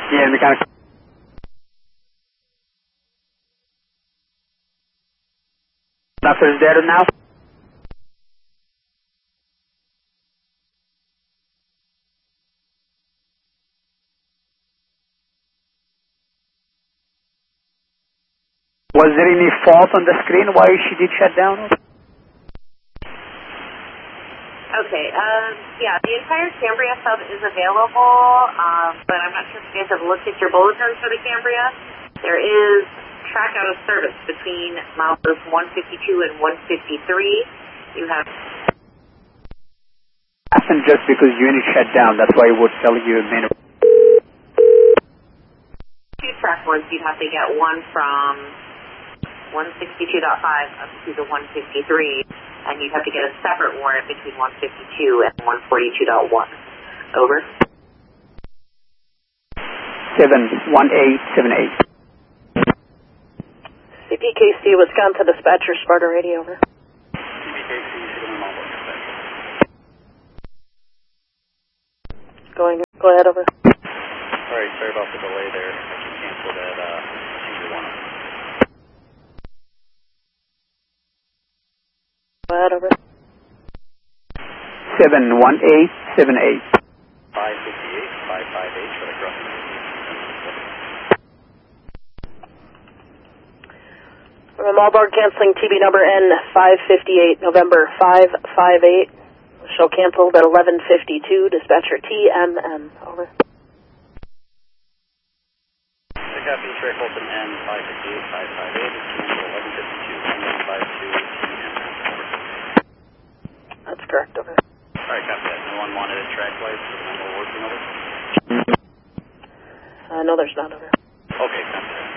Yeah, mechanical. Doctor is there now? Was there any fault on the screen why she did shut down? Okay, yeah, the entire Cambria sub is available, but I'm not sure if you guys have looked at your bulletins for the Cambria. There is track out of service between miles 152 and 153. You have... Happened just because unit shut down, that's why I would tell you a minute. Two track words, you'd have to get one from 162.5 up to the 153. And you have to get a separate warrant between 152 and 142.1. Over. 71878. CPKC, Wisconsin dispatcher, Sparta radio, over. Go ahead, over. Alright, sorry about the delay there. I can cancel that procedure one. Go ahead, over. 71878. 558, 558 for the crossing. From Marlboro canceling TB number N558, November 558. Show canceled at 11:52. Dispatcher TMM. Over. The copy, track Holton N558, 558 is canceled 11:52, N552 TMM. That's correct, over. Alright, copy that. No one wanted a track light, so then we'll work another? No, there's not, over. Okay, copy that.